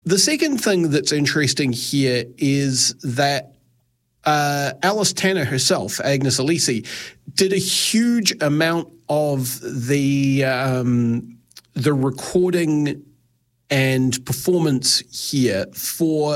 The second thing that's interesting here is that Alice Tanner herself, Agnes Alesi, did a huge amount of the recording and performance here for